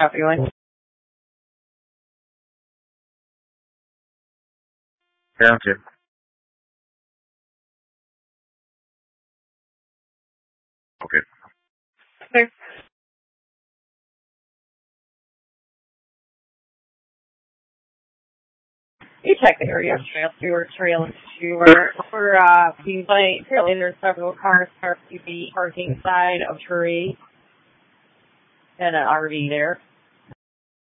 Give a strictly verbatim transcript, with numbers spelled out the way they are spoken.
Traffic lane. Down to. Okay. Okay. You check the area trail. We were trailing to where we're uh we like trailing there's several cars parked to the parking side of tree and an R V there.